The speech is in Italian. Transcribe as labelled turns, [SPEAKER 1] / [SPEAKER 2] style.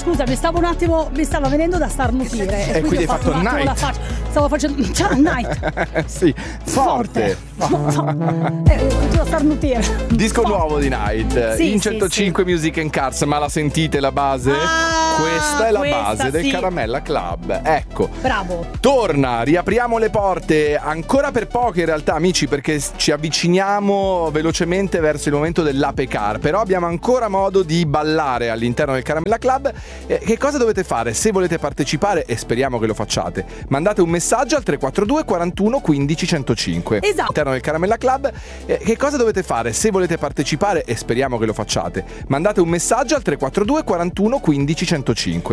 [SPEAKER 1] scusa, mi stava venendo da starnutire.
[SPEAKER 2] E quindi hai fatto
[SPEAKER 1] un attimo
[SPEAKER 2] Night.
[SPEAKER 1] la faccia. Stavo facendo. Ciao, Night.
[SPEAKER 2] Sì, forte.
[SPEAKER 1] Continuo a starnutire.
[SPEAKER 2] Disco nuovo di Night,
[SPEAKER 1] Sì,
[SPEAKER 2] in
[SPEAKER 1] sì,
[SPEAKER 2] 105
[SPEAKER 1] sì.
[SPEAKER 2] Music and Cars, ma la sentite la base? Questa è la base del
[SPEAKER 1] sì.
[SPEAKER 2] Caramella Club. Ecco.
[SPEAKER 1] Bravo.
[SPEAKER 2] Torna, riapriamo le porte ancora per poco in realtà, amici, perché ci avviciniamo velocemente verso il momento dell'Ape Car, però abbiamo ancora modo di ballare all'interno del Caramella Club. Che cosa dovete fare? Se volete partecipare, e speriamo che lo facciate, mandate un messaggio al 342 41 15 105.
[SPEAKER 1] Esatto.
[SPEAKER 2] All'interno del Caramella Club. Che cosa dovete fare? Se volete partecipare, e speriamo che lo facciate, mandate un messaggio al 342 41 15 105.